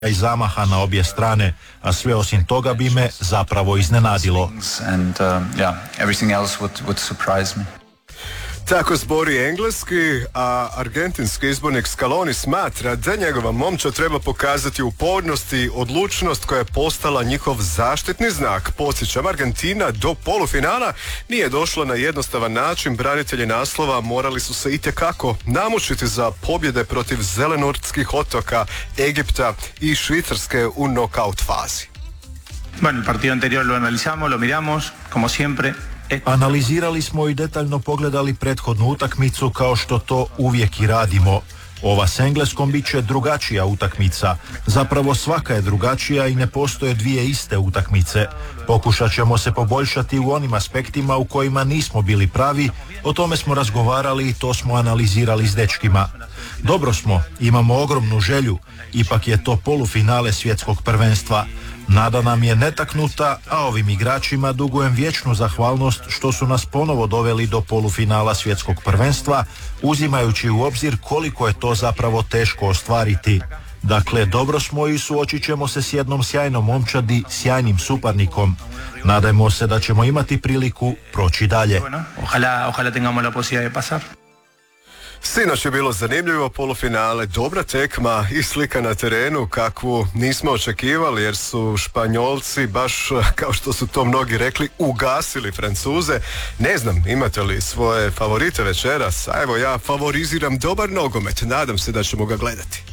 i zamaha na obje strane, a sve osim toga bi me zapravo iznenadilo. Tako zbori engleski, a argentinski izbornik Scaloni smatra da njegova momčad treba pokazati upornost i odlučnost koja je postala njihov zaštitni znak. Podsjećam, Argentina do polufinala nije došla na jednostavan način. Branitelji naslova morali su se itekako namučiti za pobjede protiv Zelenortskih otoka, Egipta i Švicarske u nokaut fazi. Bueno, el partido anterior lo analizamos, lo miramos, como siempre. Analizirali smo i detaljno pogledali prethodnu utakmicu kao što to uvijek i radimo. Ova s Engleskom bit će drugačija utakmica. Zapravo svaka je drugačija i ne postoje dvije iste utakmice. Pokušat ćemo se poboljšati u onim aspektima u kojima nismo bili pravi, o tome smo razgovarali i to smo analizirali s dečkima. Dobro smo, imamo ogromnu želju, ipak je to polufinale svjetskog prvenstva. Nada nam je netaknuta, a ovim igračima dugujem vječnu zahvalnost što su nas ponovo doveli do polufinala svjetskog prvenstva, uzimajući u obzir koliko je to zapravo teško ostvariti. Dakle, dobro smo i suočit ćemo se s jednom sjajnom momčadi, sjajnim suparnikom. Nadajmo se da ćemo imati priliku proći dalje. Ojalá tengamos la posibilidad de pasar. Sinoć je bilo zanimljivo polufinale, dobra tekma i slika na terenu kakvu nismo očekivali jer su Španjolci, baš kao što su to mnogi rekli, ugasili Francuze. Ne znam, imate li svoje favorite večeras? A evo ja favoriziram dobar nogomet, nadam se da ćemo ga gledati.